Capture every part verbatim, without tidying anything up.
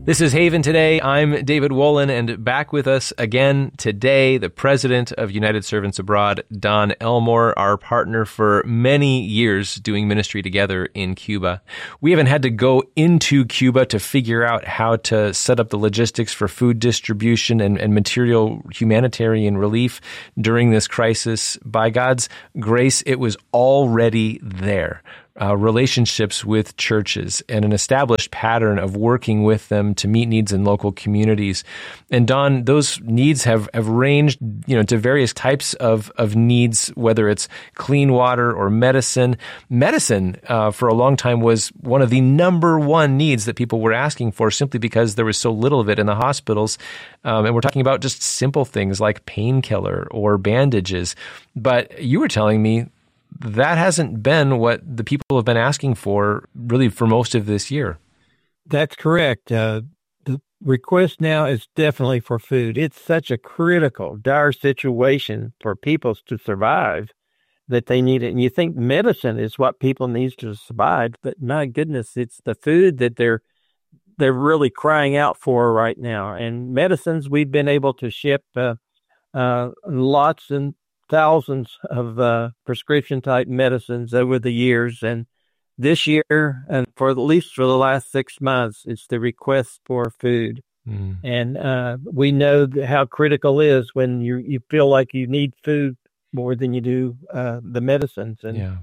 This is Haven Today. I'm David Wolin, and back with us again today, the president of United Servants Abroad, Don Elmore, our partner for many years doing ministry together in Cuba. We haven't had to go into Cuba to figure out how to set up the logistics for food distribution and, and material humanitarian relief during this crisis. By God's grace, it was already there. Uh, relationships with churches and an established pattern of working with them to meet needs in local communities. And Don, those needs have, have ranged, you know, to various types of, of needs, whether it's clean water or medicine. Medicine, uh, for a long time was one of the number one needs that people were asking for simply because there was so little of it in the hospitals. Um, and we're talking about just simple things like painkiller or bandages. But you were telling me that hasn't been what the people have been asking for really for most of this year. That's correct. Uh, the request now is definitely for food. It's such a critical, dire situation for people to survive that they need it. And you think medicine is what people need to survive, but my goodness, it's the food that they're they're really crying out for right now. And medicines, we've been able to ship uh, uh, lots and thousands of uh, prescription-type medicines over the years. And this year, and for at least for the last six months, it's the request for food. Mm. And uh, we know how critical it is when you, you feel like you need food more than you do uh, the medicines. And yeah.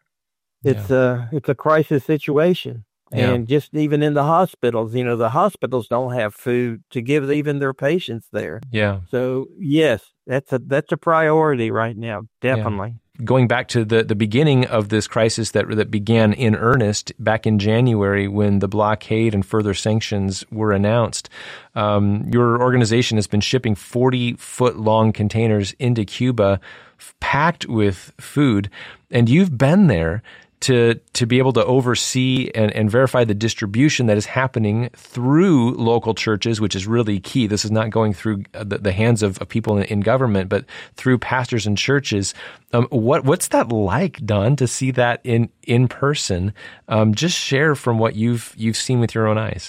it's, yeah. A, it's a crisis situation. Yeah. And just even in the hospitals, you know, the hospitals don't have food to give even their patients there. Yeah. So, yes, that's a that's a priority right now, definitely. Yeah. Going back to the, the beginning of this crisis that that began in earnest back in January when the blockade and further sanctions were announced, um, your organization has been shipping forty-foot-long containers into Cuba packed with food, and you've been there to to be able to oversee and, and verify the distribution that is happening through local churches, which is really key. This is not going through the, the hands of, of people in, in government, but through pastors and churches. Um, what what's that like, Don, to see that in in person? Um, just share from what you've you've seen with your own eyes.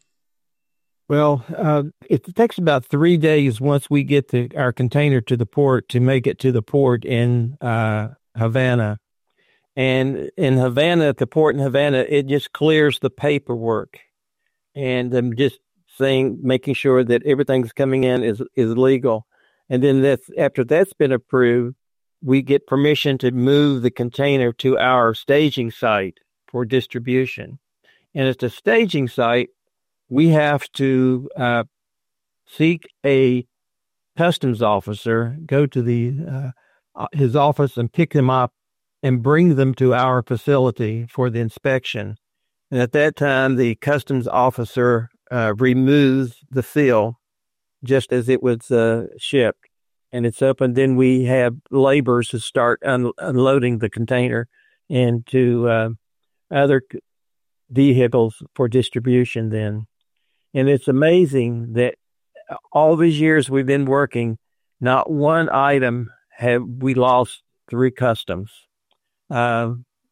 Well, uh, it takes about three days once we get the, our container to the port to make it to the port in uh, Havana. And in Havana, at the port in Havana, it just clears the paperwork. And I'm just saying, making sure that everything's coming in is, is legal. And then that's, after that's been approved, we get permission to move the container to our staging site for distribution. And at the staging site, we have to uh, seek a customs officer, go to the uh, his office and pick them up and bring them to our facility for the inspection. And at that time, the customs officer uh, removes the seal just as it was uh, shipped. And it's open. Then we have laborers who start un- unloading the container into uh, other vehicles for distribution then. And it's amazing that all these years we've been working, not one item have we lost through customs. Uh,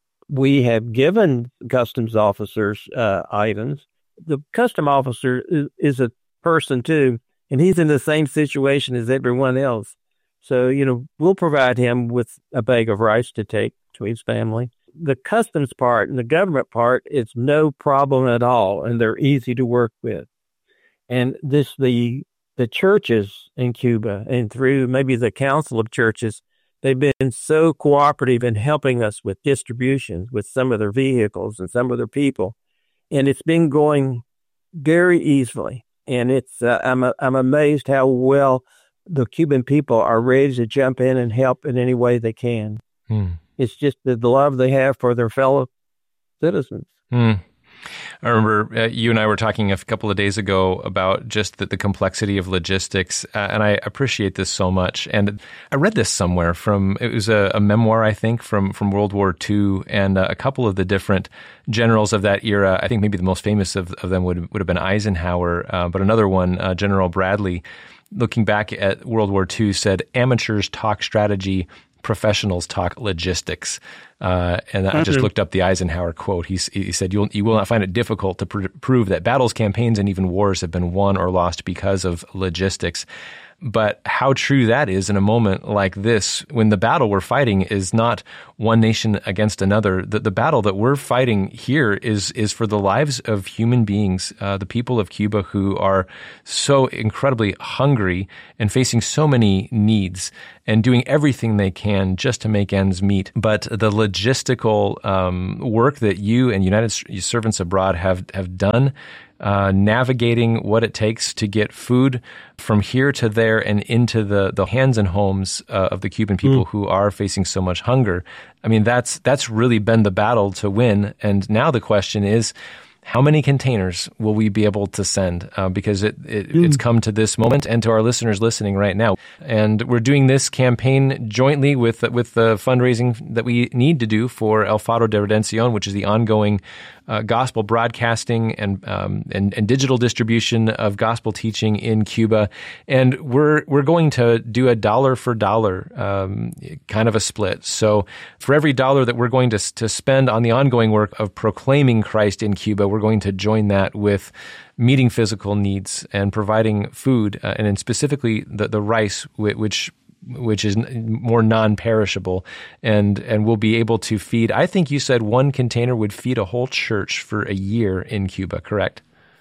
we have given customs officers uh, items. The custom officer is, is a person too, and he's in the same situation as everyone else. So, you know, we'll provide him with a bag of rice to take to his family. The customs part and the government part is no problem at all, and they're easy to work with. And this, the the churches in Cuba and through maybe the Council of Churches, they've been so cooperative in helping us with distributions, with some of their vehicles and some of their people. And it's been going very easily. And it's uh, I'm uh, I'm amazed how well the Cuban people are ready to jump in and help in any way they can. Hmm. It's just the love they have for their fellow citizens. Hmm. I remember uh, you and I were talking a couple of days ago about just the, the complexity of logistics, uh, and I appreciate this so much. And I read this somewhere from, it was a, a memoir, I think, from, from World War Two, and uh, a couple of the different generals of that era. I think maybe the most famous of, of them would, would have been Eisenhower, uh, but another one, uh, General Bradley, looking back at World War Two, said, "Amateurs talk strategy, professionals talk logistics. Uh, and I just looked up the Eisenhower quote. He, he said, You'll, you will not find it difficult to pr- prove that battles, campaigns, and even wars have been won or lost because of logistics. But how true that is in a moment like this, when the battle we're fighting is not one nation against another. The, the battle that we're fighting here is is for the lives of human beings, uh, the people of Cuba who are so incredibly hungry and facing so many needs and doing everything they can just to make ends meet. But the logistical um, work that you and United Servants Abroad have have done, Uh, navigating what it takes to get food from here to there and into the, the hands and homes uh, of the Cuban people mm. who are facing so much hunger. I mean, that's that's really been the battle to win. And now the question is, how many containers will we be able to send? Uh, because it, it mm. it's come to this moment, and to our listeners listening right now. And we're doing this campaign jointly with with the fundraising that we need to do for El Faro de Redención, which is the ongoing uh, gospel broadcasting and, um, and and digital distribution of gospel teaching in Cuba. And we're we're going to do a dollar for dollar um, kind of a split. So for every dollar that we're going to to spend on the ongoing work of proclaiming Christ in Cuba, we're going to join that with meeting physical needs and providing food, uh, and then specifically the, the rice, which which is more non-perishable, and and we'll be able to feed. I think you said one container would feed a whole church for a year in Cuba, correct?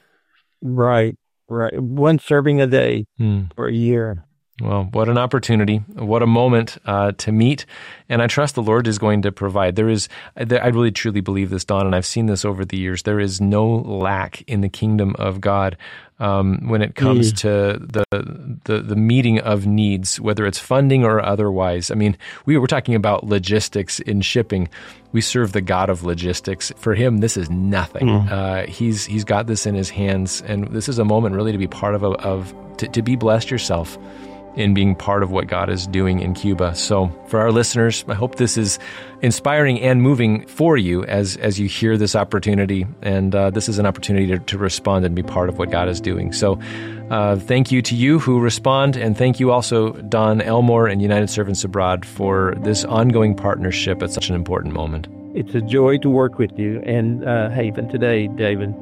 Right, right. One serving a day hmm. for a year. Well, what an opportunity. What a moment uh, to meet. And I trust the Lord is going to provide. There is, I really truly believe this, Don, and I've seen this over the years. There is no lack in the kingdom of God um, when it comes mm. to the, the the meeting of needs, whether it's funding or otherwise. I mean, we were talking about logistics in shipping. We serve the God of logistics. For him, this is nothing. Mm. Uh, he's he's got this in his hands, and this is a moment really to be part of, a, of to, to be blessed yourself in being part of what God is doing in Cuba. So for our listeners, I hope this is inspiring and moving for you as as you hear this opportunity. And uh, this is an opportunity to, to respond and be part of what God is doing. So uh, thank you to you who respond. And thank you also, Don Elmore and United Servants Abroad, for this ongoing partnership at such an important moment. It's a joy to work with you and uh, Haven today, David.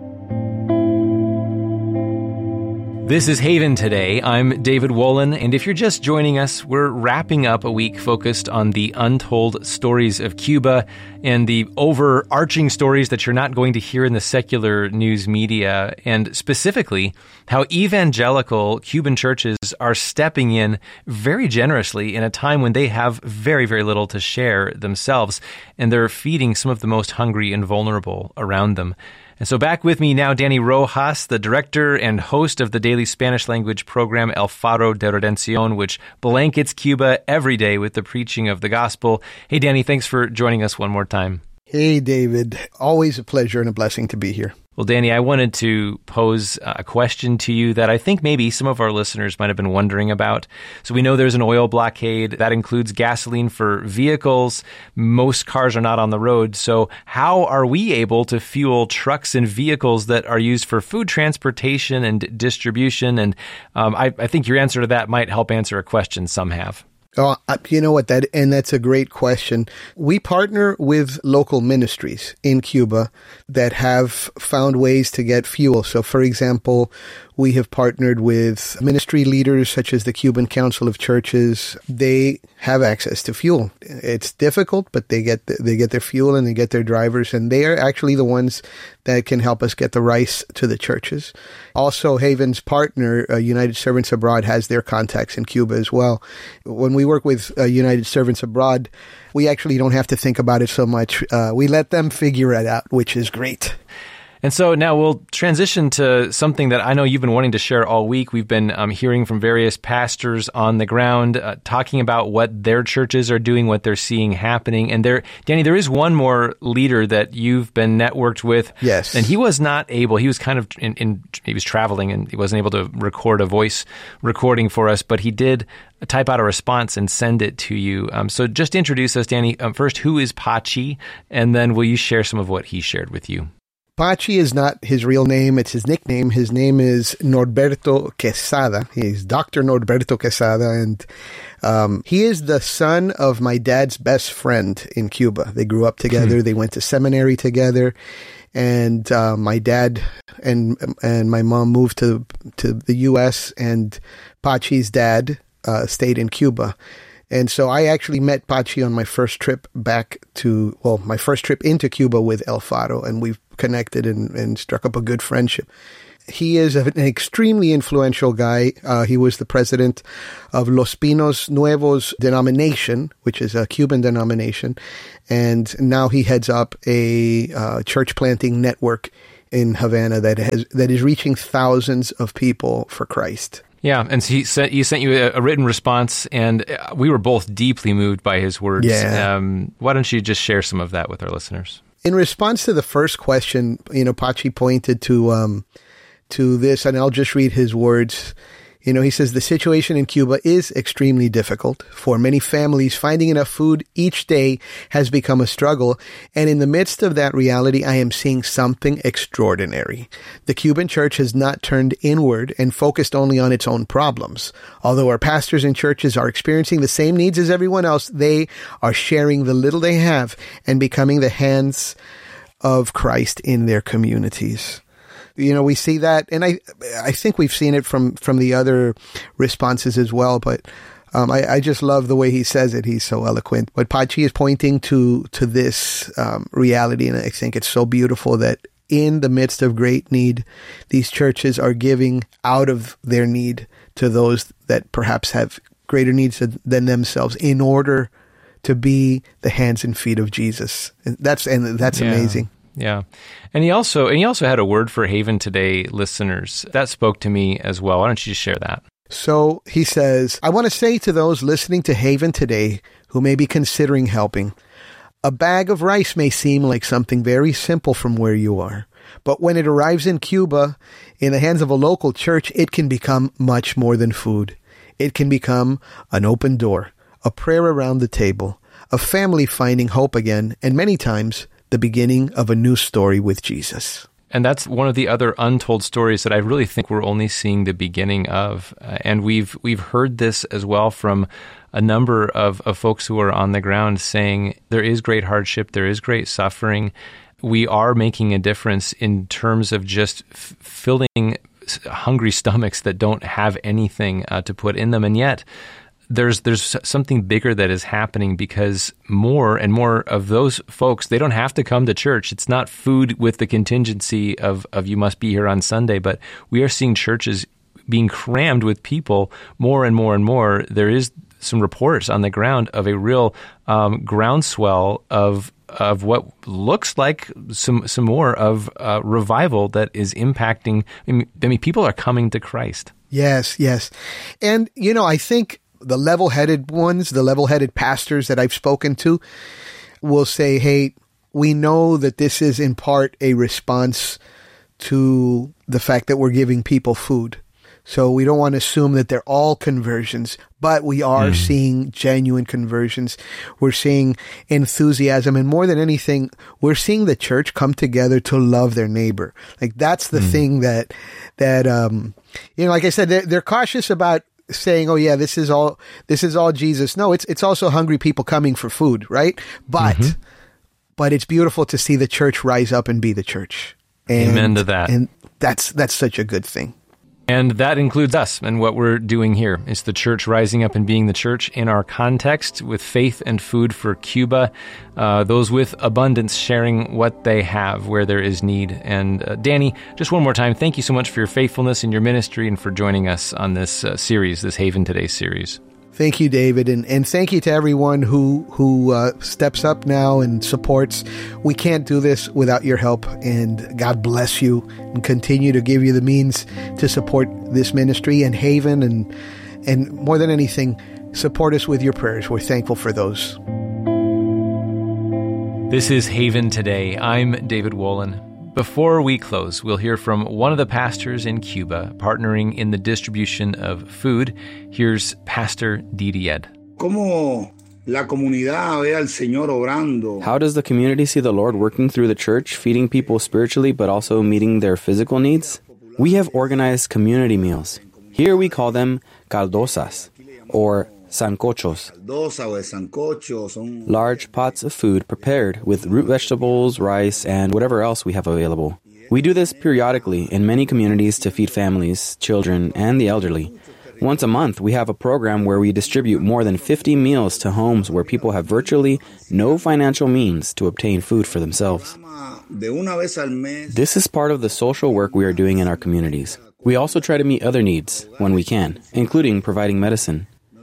This is Haven Today. I'm David Wolin, and if you're just joining us, we're wrapping up a week focused on the untold stories of Cuba and the overarching stories that you're not going to hear in the secular news media, and specifically how evangelical Cuban churches are stepping in very generously in a time when they have very, very little to share themselves, and they're feeding some of the most hungry and vulnerable around them. And so back with me now, Danny Rojas, the director and host of the daily Spanish language program El Faro de Redención, which blankets Cuba every day with the preaching of the gospel. Hey, Danny, thanks for joining us one more time. Hey, David. Always a pleasure and a blessing to be here. Well, Danny, I wanted to pose a question to you that I think maybe some of our listeners might have been wondering about. So we know there's an oil blockade that includes gasoline for vehicles. Most cars are not on the road. So how are we able to fuel trucks and vehicles that are used for food transportation and distribution? And um, I, I think your answer to that might help answer a question some have. Oh, you know what, that and that's a great question. We partner with local ministries in Cuba that have found ways to get fuel. So, for example, we have partnered with ministry leaders such as the Cuban Council of Churches. They have access to fuel. It's difficult, but they get the, they get their fuel and they get their drivers, and they are actually the ones that can help us get the rice to the churches. Also, Haven's partner, uh, United Servants Abroad, has their contacts in Cuba as well. When we work with uh, United Servants Abroad, we actually don't have to think about it so much. Uh, we let them figure it out, which is great. And so now we'll transition to something that I know you've been wanting to share all week. We've been um, hearing from various pastors on the ground uh, talking about what their churches are doing, what they're seeing happening. And there, Danny, there is one more leader that you've been networked with. Yes. And he was not able, he was kind of, in, in he was traveling and he wasn't able to record a voice recording for us, but he did type out a response and send it to you. Um, so just introduce us, Danny. Um, first, who is Pachi? And then will you share some of what he shared with you? Pachi is not his real name. It's his nickname. His name is Norberto Quesada. He's Doctor Norberto Quesada, and um, he is the son of my dad's best friend in Cuba. They grew up together. Hmm. They went to seminary together. And uh, my dad and and my mom moved to to the U S, and Pachi's dad uh, stayed in Cuba. And so I actually met Pachi on my first trip back to, well, my first trip into Cuba with El Faro, and we've connected and, and struck up a good friendship. He is an extremely influential guy. Uh, he was the president of Los Pinos Nuevos denomination, which is a Cuban denomination. And now he heads up a uh, church planting network in Havana that has that is reaching thousands of people for Christ. Yeah, and so he sent, he sent you a, a written response, and we were both deeply moved by his words. Yeah. Um, why don't you just share some of that with our listeners? In response to the first question, you know, Pachi pointed to um, to this, and I'll just read his words. You know, he says, the situation in Cuba is extremely difficult. For many families, finding enough food each day has become a struggle. And in the midst of that reality, I am seeing something extraordinary. The Cuban church has not turned inward and focused only on its own problems. Although our pastors and churches are experiencing the same needs as everyone else, they are sharing the little they have and becoming the hands of Christ in their communities. You know, we see that, and I I think we've seen it from, from the other responses as well, but um, I, I just love the way he says it. He's so eloquent. But Pachi is pointing to, to this um, reality, and I think it's so beautiful that in the midst of great need, these churches are giving out of their need to those that perhaps have greater needs than themselves in order to be the hands and feet of Jesus. And that's and that's yeah. amazing. Yeah. And he also and he also had a word for Haven Today listeners. That spoke to me as well. Why don't you just share that? So he says, I want to say to those listening to Haven Today who may be considering helping, a bag of rice may seem like something very simple from where you are. But when it arrives in Cuba, in the hands of a local church, it can become much more than food. It can become an open door, a prayer around the table, a family finding hope again, and many times the beginning of a new story with Jesus. And that's one of the other untold stories that I really think we're only seeing the beginning of. Uh, and we've we've heard this as well from a number of, of folks who are on the ground saying there is great hardship, there is great suffering. We are making a difference in terms of just f- filling hungry stomachs that don't have anything uh, to put in them. And yet, There's there's something bigger that is happening because more and more of those folks, they don't have to come to church. It's not food with the contingency of, of you must be here on Sunday, but we are seeing churches being crammed with people more and more and more. There is some reports on the ground of a real um, groundswell of of what looks like some some more of uh, revival that is impacting. I mean, I mean, people are coming to Christ. Yes, yes. And, you know, I think the level-headed ones, the level-headed pastors that I've spoken to will say, hey, we know that this is in part a response to the fact that we're giving people food. So we don't want to assume that they're all conversions, but we are mm. seeing genuine conversions. We're seeing enthusiasm, and more than anything, we're seeing the church come together to love their neighbor. Like that's the mm. thing that, that, um, you know, like I said, they're, they're cautious about saying, oh yeah, this is all, this is all Jesus. No, it's, it's also hungry people coming for food, right? But, mm-hmm. but it's beautiful to see the church rise up and be the church. And, Amen to that. And that's, that's such a good thing. And that includes us and what we're doing here. It's the church rising up and being the church in our context with faith and food for Cuba, uh, those with abundance sharing what they have where there is need. And uh, Danny, just one more time, thank you so much for your faithfulness in your ministry and for joining us on this uh, series, this Haven Today series. Thank you, David, and, and thank you to everyone who who uh, steps up now and supports. We can't do this without your help, and God bless you and continue to give you the means to support this ministry and Haven, and and more than anything, support us with your prayers. We're thankful for those. This is Haven Today. I'm David Wolin. Before we close, we'll hear from one of the pastors in Cuba partnering in the distribution of food. Here's Pastor Didi Ed. ¿Cómo La comunidad ve al Señor obrando. How does the community see the Lord working through the church, feeding people spiritually but also meeting their physical needs? We have organized community meals. Here we call them caldosas, or sancochos, large pots of food prepared with root vegetables, rice, and whatever else we have available. We do this periodically in many communities to feed families, children, and the elderly. Once a month, we have a program where we distribute more than fifty meals to homes where people have virtually no financial means to obtain food for themselves. This is part of the social work we are doing in our communities. We also try to meet other needs when we can, including providing medicine.